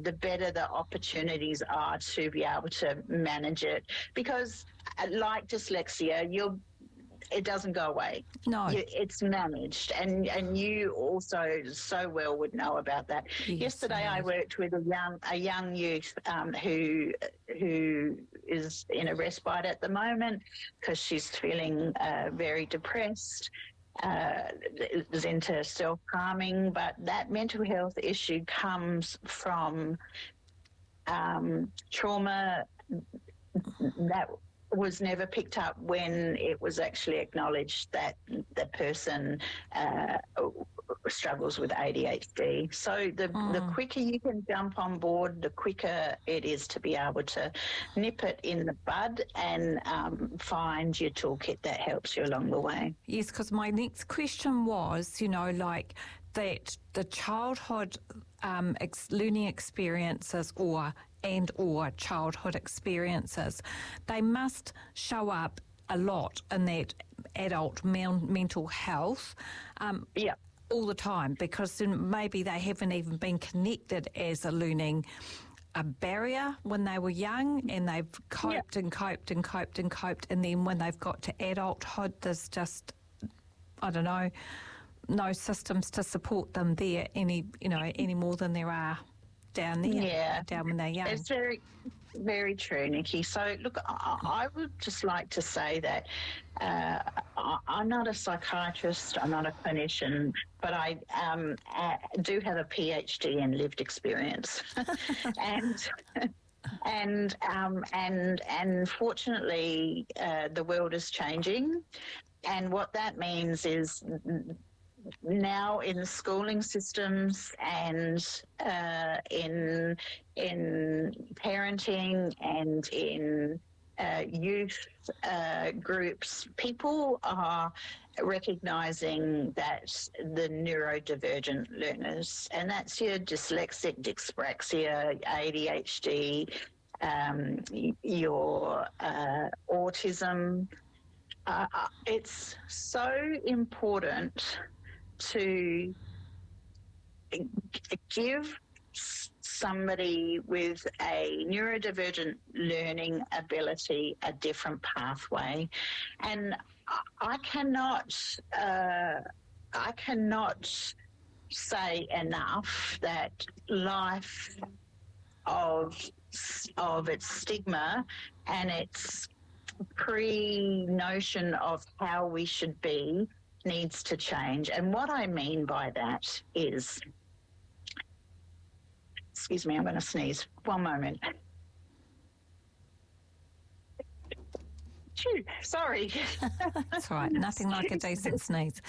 the better the opportunities are to be able to manage it. Because like dyslexia, it doesn't go away. No. It's managed, and you also so well would know about that. Yes, Yesterday I worked with a young youth who is in a respite at the moment because she's feeling very depressed. Is into self-harming, but that mental health issue comes from trauma that was never picked up when it was actually acknowledged that the person struggles with ADHD. So the quicker you can jump on board, the quicker it is to be able to nip it in the bud and find your toolkit that helps you along the way. Yes, because my next question was, like that the childhood learning experiences or childhood experiences, they must show up a lot in that adult mental health all the time, because then maybe they haven't even been connected as a learning barrier when they were young, and they've coped and coped and coped and coped, and then when they've got to adulthood, there's just, I don't know, no systems to support them there any more than there are down there, down when they're young. It's very, very true, Nikki. So, look, I would just like to say that I'm not a psychiatrist, I'm not a clinician, but I do have a PhD in lived experience, and fortunately, the world is changing, and what that means is, now in schooling systems and in parenting and in youth groups, people are recognising that the neurodivergent learners, and that's your dyslexic, dyspraxia, ADHD, your autism. It's so important to give somebody with a neurodivergent learning ability a different pathway. And I cannot say enough that life of its stigma and its pre-notion of how we should be needs to change. And what I mean by that is, excuse me, I'm going to sneeze. One moment. Phew, sorry. That's all right. Nothing like a decent sneeze.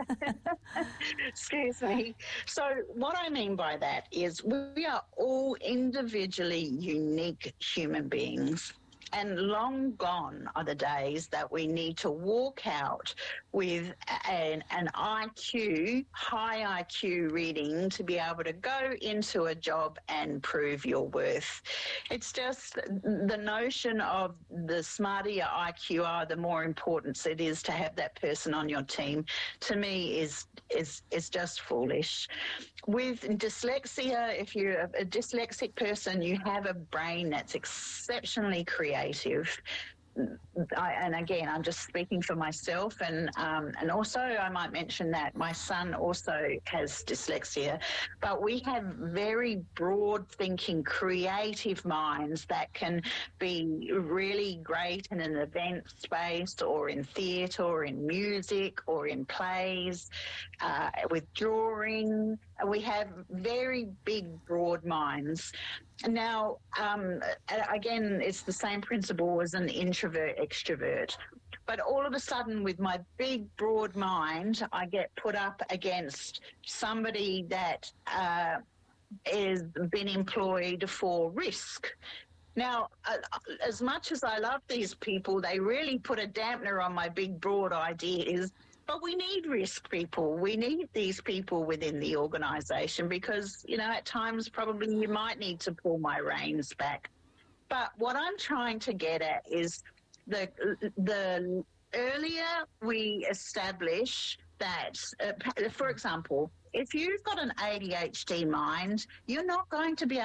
Excuse me. So what I mean by that is we are all individually unique human beings. And long gone are the days that we need to walk out with an IQ, high IQ reading to be able to go into a job and prove your worth. It's just the notion of the smarter your IQ are, the more important it is to have that person on your team, to me is just foolish. With dyslexia, if you're a dyslexic person, you have a brain that's exceptionally creative. And again, I'm just speaking for myself, and also I might mention that my son also has dyslexia, but we have very broad-thinking, creative minds that can be really great in an event space or in theatre or in music or in plays, with drawing. We have very big, broad minds. Now, again, it's the same principle as an introvert-extrovert. But all of a sudden, with my big, broad mind, I get put up against somebody that has been employed for risk. Now, as much as I love these people, they really put a dampener on my big, broad ideas. But we need risk people. We need these people within the organisation because, at times probably you might need to pull my reins back. But what I'm trying to get at is the earlier we establish that, for example, if you've got an ADHD mind, you're not going to be